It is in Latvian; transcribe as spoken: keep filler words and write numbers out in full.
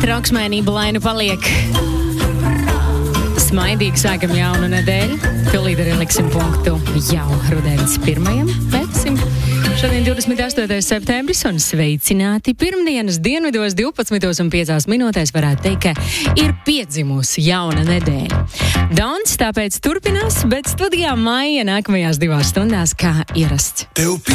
Trauksmainība lai nu paliek. Smaidīgi sākam jaunu nedēļu. Tūlīt arī liksim punktu jau rudens pirmajam mēnesim. Šodien divdesmit astotais septembris un sveicināti pirmdienas dienvidos divpadsmitos un piecās minūtēs varētu teikt, ka ir piedzimusi jauna nedēļa. Daudz tāpēc turpinās, bet studijā Maija nākamajās divās stundās kā ierasts.